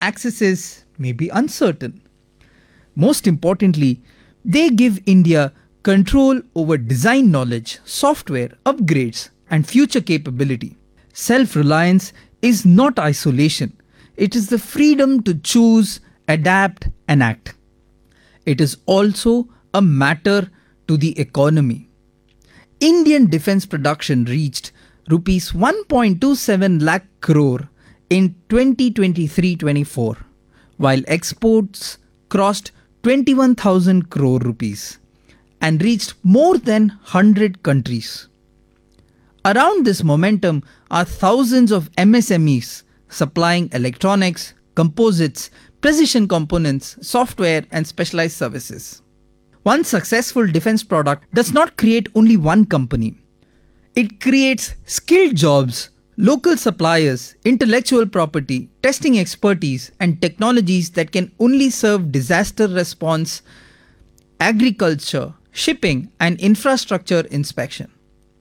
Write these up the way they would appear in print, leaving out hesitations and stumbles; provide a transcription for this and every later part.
accesses may be uncertain. Most importantly, they give India control over design knowledge, software, upgrades, and future capability. Self-reliance is not isolation. It is the freedom to choose, adapt, and act. It is also a matter to the economy. Indian defense production reached rupees 1.27 lakh crore in 2023-24, while exports crossed 21,000 crore rupees and reached more than 100 countries. Around this momentum are thousands of MSMEs supplying electronics, composites, precision components, software, and specialized services. One successful defense product does not create only one company. It creates skilled jobs, local suppliers, intellectual property, testing expertise, and technologies that can only serve disaster response, agriculture, shipping, and infrastructure inspection.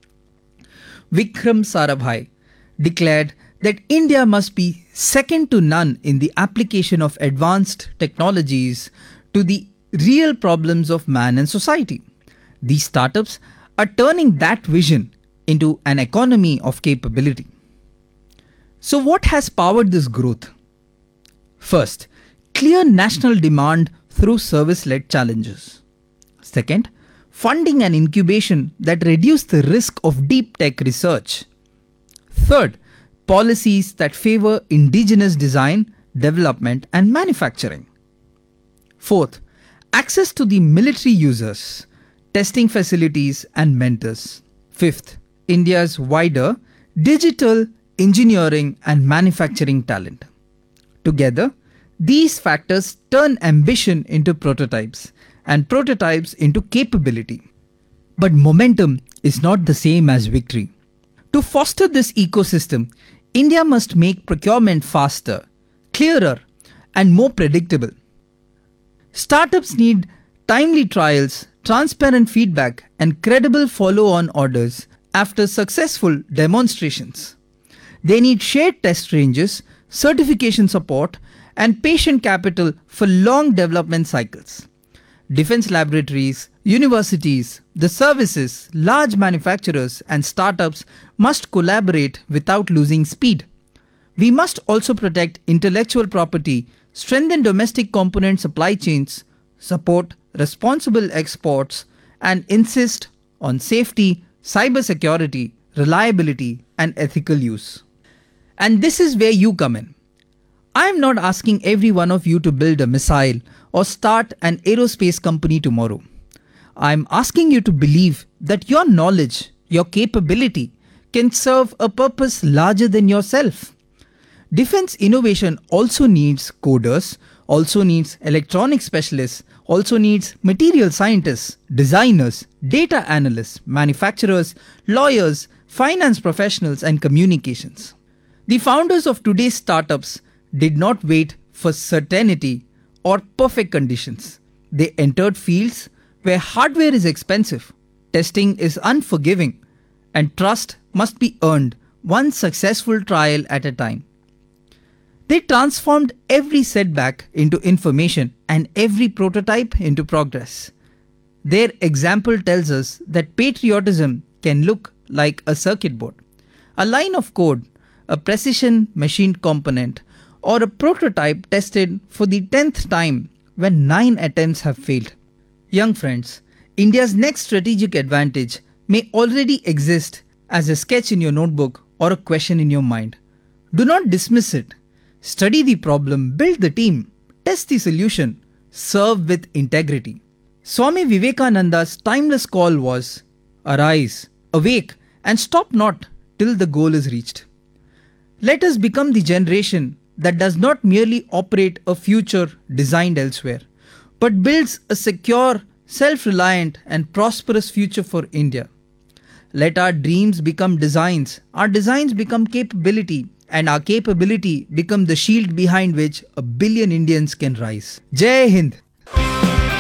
Vikram Sarabhai declared that India must be second to none in the application of advanced technologies to the real problems of man and society. These startups are turning that vision into an economy of capability. So what has powered this growth? First, clear national demand through service-led challenges. Second, funding and incubation that reduce the risk of deep tech research. Third, policies that favor indigenous design, development, and manufacturing. Fourth, access to the military users, testing facilities, and mentors. Fifth, India's wider digital, engineering, and manufacturing talent. Together, these factors turn ambition into prototypes and prototypes into capability. But momentum is not the same as victory. To foster this ecosystem, India must make procurement faster, clearer, and more predictable. Startups need timely trials, transparent feedback, and credible follow-on orders after successful demonstrations. They need shared test ranges, certification support, and patient capital for long development cycles. Defense laboratories, universities, the services, large manufacturers, and startups must collaborate without losing speed. We must also protect intellectual property, strengthen domestic component supply chains, support responsible exports, and insist on safety, cybersecurity, reliability, and ethical use. And this is where you come in. I am not asking every one of you to build a missile or start an aerospace company tomorrow. I am asking you to believe that your knowledge, your capability can serve a purpose larger than yourself. Defense innovation also needs coders, also needs electronic specialists, also needs material scientists, designers, data analysts, manufacturers, lawyers, finance professionals, and communications. The founders of today's startups did not wait for certainty or perfect conditions. They entered fields where hardware is expensive, testing is unforgiving, and trust must be earned one successful trial at a time. They transformed every setback into information and every prototype into progress. Their example tells us that patriotism can look like a circuit board, a line of code, a precision machined component, or a prototype tested for the 10th time when 9 attempts have failed. Young friends, India's next strategic advantage may already exist as a sketch in your notebook or a question in your mind. Do not dismiss it. Study the problem, build the team, test the solution, serve with integrity. Swami Vivekananda's timeless call was, "Arise, awake, and stop not till the goal is reached." Let us become the generation that does not merely operate a future designed elsewhere, but builds a secure, self-reliant, and prosperous future for India. Let our dreams become designs, our designs become capability, and our capability become the shield behind which a billion Indians can rise. Jai Hind!